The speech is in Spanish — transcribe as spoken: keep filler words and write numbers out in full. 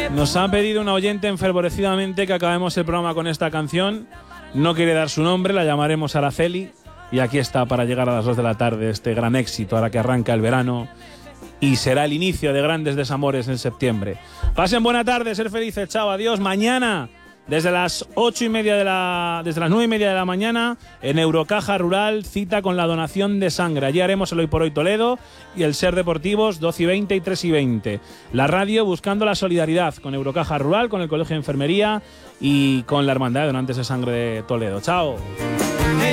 Nos ha pedido una oyente enfervorecidamente que acabemos el programa con esta canción. No quiere dar su nombre, la llamaremos Araceli. Y aquí está para llegar a las dos de la tarde este gran éxito, ahora que arranca el verano. Y será el inicio de grandes desamores en septiembre. Pasen buena tarde, ser felices, chao, adiós. Mañana, desde las ocho y media de la, desde las nueve y media de la mañana, en Eurocaja Rural, cita con la donación de sangre. Allí haremos el Hoy por Hoy Toledo y el Ser Deportivos, doce y veinte y tres y veinte. La radio buscando la solidaridad con Eurocaja Rural, con el Colegio de Enfermería y con la Hermandad de Donantes de Sangre de Toledo. Chao.